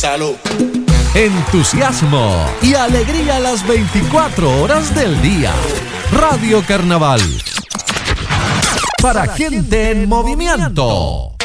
Salud. Entusiasmo y alegría las 24 horas del día. Radio Carnaval. Para gente en movimiento.